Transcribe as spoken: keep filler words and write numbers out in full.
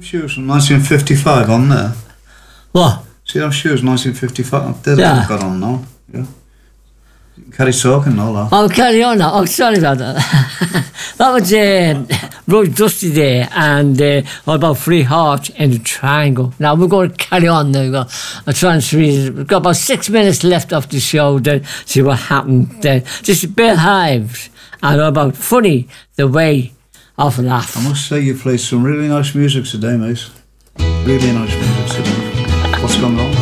Shoes from nineteen fifty-five on there. What? See those shoes, nineteen fifty-five? They've Yeah. got on now. Yeah. You can carry talking and all that. Oh, carry on now. Oh, sorry about that. That was uh, Roy Dusty there and uh, all about Three Hearts and the Triangle. Now we're going to carry on now. We've got, I'm trying to read. We've got about six minutes left of the show. Then see what happened. Then this is Bill Hives and all about Funny the Way of Laugh. I must say you played some really nice music today, mate. Really nice music today. What's going on?